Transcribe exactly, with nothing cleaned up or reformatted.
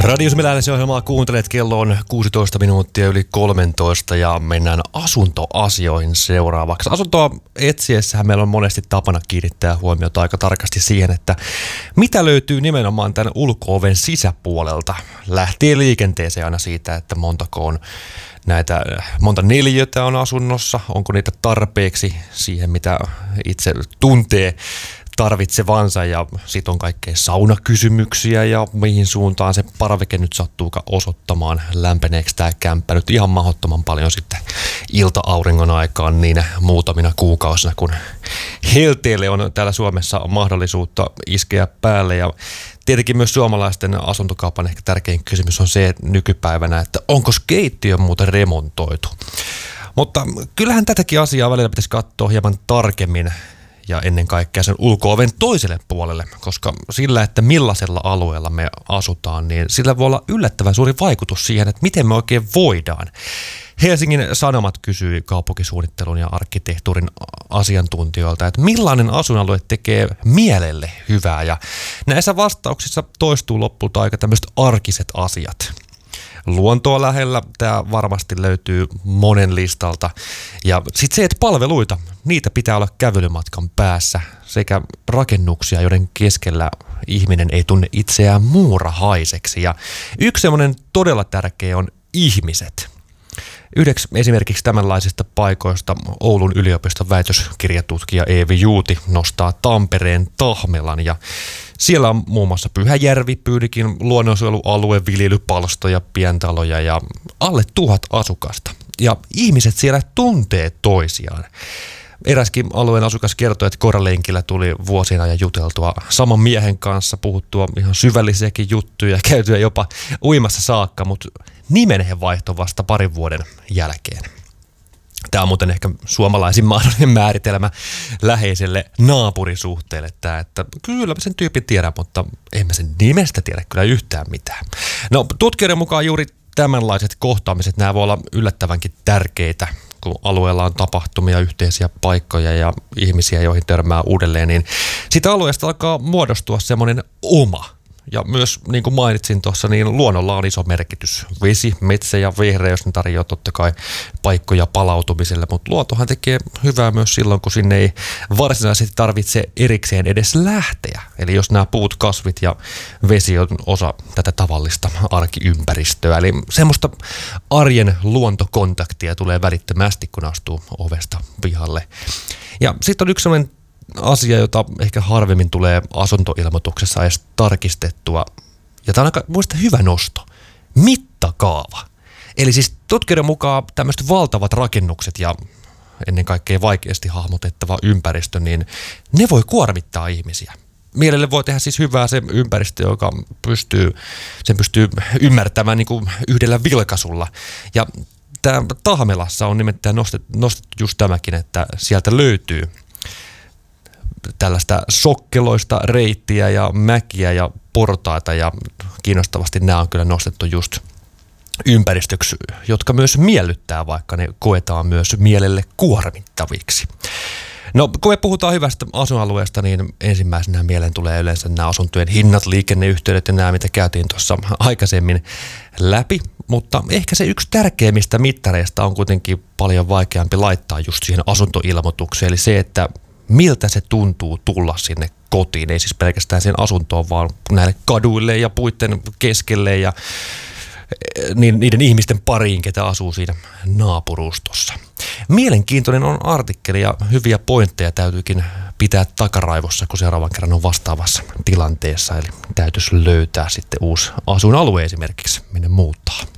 Radio Suomi Lähdössä-ohjelmaa kuuntelet, kello on kuusitoista minuuttia yli kolmetoista ja mennään asuntoasioihin seuraavaksi. Asuntoa etsiessähän meillä on monesti tapana kiinnittää huomiota aika tarkasti siihen, että mitä löytyy nimenomaan tämän ulko-oven sisäpuolelta. Lähtee liikenteeseen aina siitä, että montako on näitä, monta neliötä on asunnossa, onko niitä tarpeeksi siihen, mitä itse tuntee tarvitsevansa, ja sit on kaikkea saunakysymyksiä ja mihin suuntaan se parveke nyt sattuukaan osoittamaan, lämpeneekö tämä kämppä nyt ihan mahdottoman paljon sitten ilta-auringon aikaan niin muutamina kuukausina, kun helteelle on täällä Suomessa mahdollisuutta iskeä päälle. Ja tietenkin myös suomalaisten asuntokaupan ehkä tärkein kysymys on se että nykypäivänä, että onko keittiö muuten remontoitu. Mutta kyllähän tätäkin asiaa välillä pitäisi katsoa hieman tarkemmin ja ennen kaikkea sen ulko-oven toiselle puolelle, koska sillä, että millaisella alueella me asutaan, niin sillä voi olla yllättävän suuri vaikutus siihen, että miten me oikein voidaan. Helsingin Sanomat kysyi kaupunkisuunnittelun ja arkkitehtuurin asiantuntijoilta, että millainen asuinalue tekee mielelle hyvää, ja näissä vastauksissa toistuu lopulta aika tämmöiset arkiset asiat. Luontoa lähellä tämä varmasti löytyy monen listalta. Ja sitten se, että palveluita, niitä pitää olla kävelymatkan päässä sekä rakennuksia, joiden keskellä ihminen ei tunne itseään muurahaiseksi. Ja yksi semmoinen todella tärkeä on ihmiset. Yhdeksi esimerkiksi tämänlaisista paikoista Oulun yliopiston väitöskirjatutkija Eevi Juuti nostaa Tampereen Tahmelan, ja siellä on muun muassa Pyhäjärvi, Pyynikin luonnonsuojelualue, viljelypalstoja, pientaloja ja alle tuhat asukasta. Ja ihmiset siellä tuntee toisiaan. Eräskin alueen asukas kertoi, että koiralenkillä tuli vuosien ajan juteltua saman miehen kanssa, puhuttua ihan syvällisiäkin juttuja ja käytyä jopa uimassa saakka, mutta nimen he vaihtoi vasta parin vuoden jälkeen. Tämä on muuten ehkä suomalaisin mahdollinen määritelmä läheiselle naapurisuhteelle, tämä, että kyllä mä sen tyypin tiedän, mutta en mä sen nimestä tiedä kyllä yhtään mitään. No, tutkijoiden mukaan juuri tämänlaiset kohtaamiset, nämä voi olla yllättävänkin tärkeitä, kun alueella on tapahtumia, yhteisiä paikkoja ja ihmisiä, joihin törmää uudelleen, niin siitä alueesta alkaa muodostua semmoinen oma. Ja myös, niin kuin mainitsin tuossa, niin luonnolla on iso merkitys. Vesi, metsä ja vihreys, ne tarjoaa totta kai paikkoja palautumiselle, mutta luontohan tekee hyvää myös silloin, kun sinne ei varsinaisesti tarvitse erikseen edes lähteä. Eli jos nämä puut, kasvit ja vesi on osa tätä tavallista arkiympäristöä. Eli semmoista arjen luontokontaktia tulee välittömästi, kun astuu ovesta pihalle. Ja sitten on yksi sellainen asia, jota ehkä harvemmin tulee asuntoilmoituksessa edes tarkistettua. Ja tämä on aika muista hyvä nosto. Mittakaava. Eli siis tutkijoiden mukaan tämmöiset valtavat rakennukset ja ennen kaikkea vaikeasti hahmotettava ympäristö, niin ne voi kuormittaa ihmisiä. Mielelle voi tehdä siis hyvää se ympäristö, joka pystyy, sen pystyy ymmärtämään niin kuin yhdellä vilkaisulla. Ja tämä Tahmelassa on nimittäin nostettu, nostettu just tämäkin, että sieltä löytyy tällaista sokkeloista reittiä ja mäkiä ja portaita, ja kiinnostavasti nämä on kyllä nostettu just ympäristöksi, jotka myös miellyttää, vaikka ne koetaan myös mielelle kuormittaviksi. No, kun me puhutaan hyvästä asuinalueesta, niin ensimmäisenä mieleen tulee yleensä nämä asuntojen hinnat, liikenneyhteydet ja nämä, mitä käytiin tuossa aikaisemmin läpi, mutta ehkä se yksi tärkeimmistä mittareista on kuitenkin paljon vaikeampi laittaa just siihen asuntoilmoitukseen, eli se, että miltä se tuntuu tulla sinne kotiin, ei siis pelkästään sen asuntoon, vaan näille kaduille ja puitten keskelle ja niiden ihmisten pariin, ketä asuu siinä naapurustossa. Mielenkiintoinen on artikkeli ja hyviä pointteja täytyykin pitää takaraivossa, kun seuraavan kerran on vastaavassa tilanteessa. Eli täytyisi löytää sitten uusi asuinalue esimerkiksi, minne muuttaa.